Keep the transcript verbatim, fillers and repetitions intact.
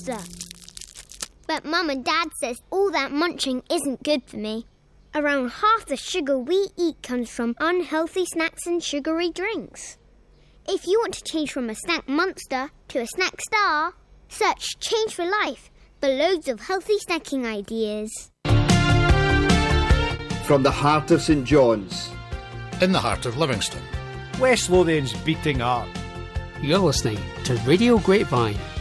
Monster. But Mum and Dad says all that munching isn't good for me. Around half the sugar we eat comes from unhealthy snacks and sugary drinks. If you want to change from a snack monster to a snack star, search Change for Life for loads of healthy snacking ideas. From the heart of St John's, in the heart of Livingston, West Lothian's beating heart. You're listening to Radio Grapevine